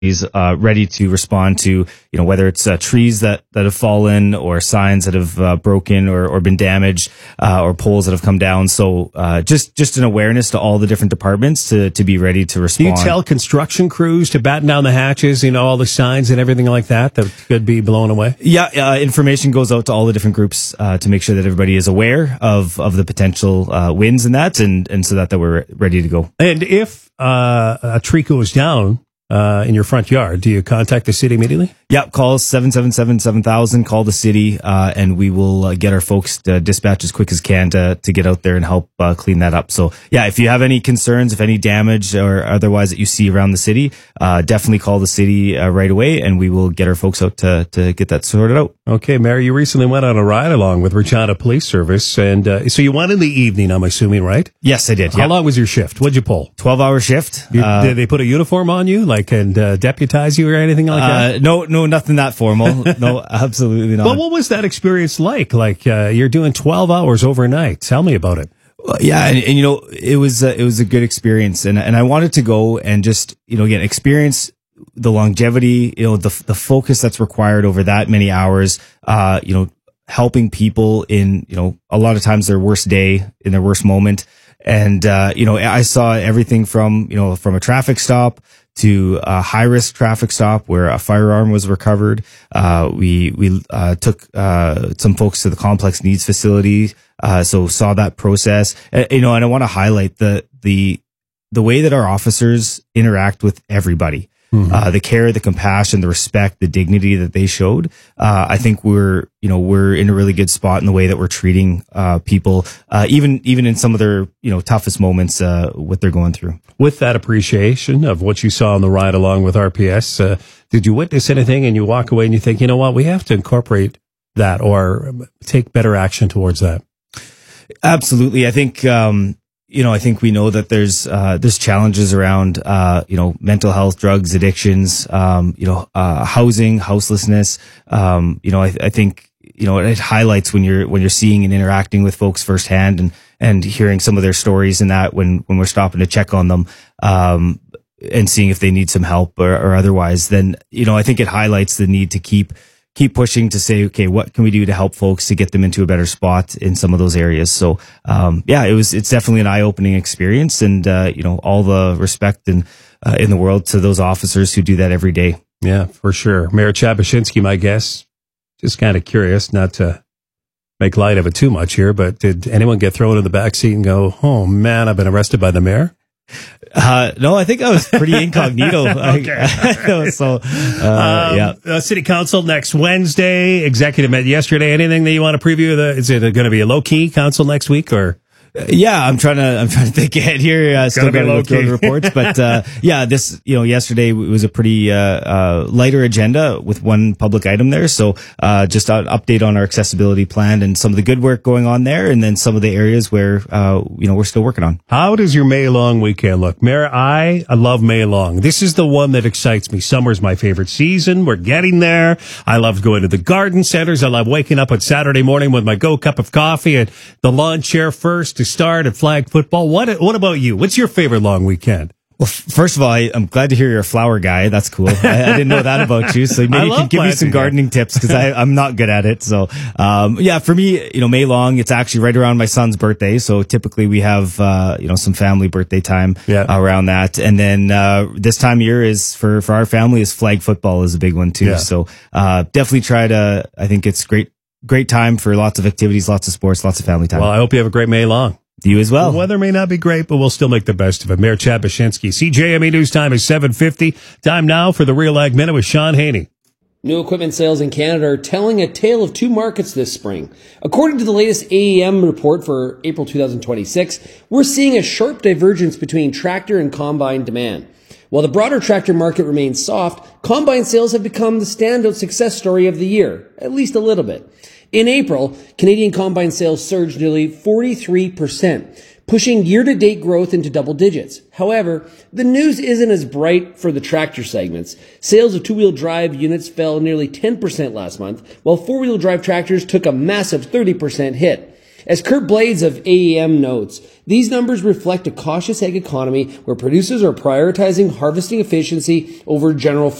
ready to respond to, whether it's trees that have fallen or signs that have broken or been damaged, or poles that have come down. So just an awareness to all the different departments to be ready to respond. Do you tell construction crews to batten down the hatches, all the signs and everything like that could be blown away? Yeah, information goes out to all the different groups to make sure that everybody is aware of the potential winds and that, and so that we're ready to go. And if a tree goes down in your front yard, do you contact the city immediately? Yeah, call 777-7000, call the city, and we will get our folks to dispatch as quick as can to get out there and help clean that up. So yeah, if you have any concerns, if any damage or otherwise that you see around the city, definitely call the city right away, and we will get our folks out to get that sorted out. Okay, Mary, you recently went on a ride along with Regina Police Service, and so you went in the evening, I'm assuming, right? Yes, I did. How long was your shift? What'd you pull? 12-hour shift. Did they put a uniform on you, and deputize you or anything like that? No, nothing that formal. No, absolutely not. Well, what was that experience like? You're doing 12 hours overnight. Tell me about it. Yeah, and it was a good experience, and I wanted to go and just again experience the longevity, the focus that's required over that many hours. Helping people in a lot of times their worst day, in their worst moment, and I saw everything from a traffic stop to a high risk traffic stop where a firearm was recovered. We took some folks to the complex needs facility, so saw that process. And I want to highlight the way that our officers interact with everybody. Mm-hmm. The care, the compassion, the respect, the dignity that they showed. I think we're in a really good spot in the way that we're treating people, even in some of their toughest moments, what they're going through. With that appreciation of what you saw on the ride along with RPS, did you witness anything and you walk away and you think, what, we have to incorporate that or take better action towards that? Absolutely. I think I think we know that there's challenges around, mental health, drugs, addictions, housing, houselessness. I think, it highlights when you're seeing and interacting with folks firsthand and hearing some of their stories and that when we're stopping to check on them, and seeing if they need some help or otherwise, then, I think it highlights the need to keep pushing to say, okay, what can we do to help folks to get them into a better spot in some of those areas? So, it's definitely an eye-opening experience, and, all the respect in the world to those officers who do that every day. Yeah, for sure. Mayor Chad Baczynski, my guest. Just kind of curious, not to make light of it too much here, but did anyone get thrown in the back seat and go, oh man, I've been arrested by the mayor? No, I think I was pretty incognito. Okay. City Council next Wednesday. Executive met yesterday. Anything that you want to preview? Is it going to be a low key council next week or? Yeah, I'm trying to think ahead here. Still got to go through the reports, but this yesterday was a pretty lighter agenda with one public item there. So just an update on our accessibility plan and some of the good work going on there, and then some of the areas where we're still working on. How does your May long weekend look, Mayor? I love May long. This is the one that excites me. Summer's my favorite season. We're getting there. I love going to the garden centers. I love waking up on Saturday morning with my cup of coffee at the lawn chair first to start at flag football. What about you? What's your favorite long weekend? Well, first of all, I'm glad to hear you're a flower guy. That's cool. I didn't know that about you. So maybe you can give me some gardening tips because I'm not good at it. So, for me, May long, it's actually right around my son's birthday. So typically we have, some family birthday time around that. And then, this time of year is for our family is flag football is a big one too. Yeah. So, definitely I think it's great time for lots of activities, lots of sports, lots of family time. Well, I hope you have a great May long. You as well. The weather may not be great, but we'll still make the best of it. Mayor Chad Baczynski. CJME News Time is 7:50. Time now for the Real Ag Minute with Sean Haney. New equipment sales in Canada are telling a tale of two markets this spring. According to the latest AEM report for April 2026, we're seeing a sharp divergence between tractor and combine demand. While the broader tractor market remains soft, combine sales have become the standout success story of the year, at least a little bit. In April, Canadian combine sales surged nearly 43%, pushing year-to-date growth into double digits. However, the news isn't as bright for the tractor segments. Sales of two-wheel drive units fell nearly 10% last month, while four-wheel drive tractors took a massive 30% hit. As Kurt Blades of AEM notes, these numbers reflect a cautious egg economy where producers are prioritizing harvesting efficiency over general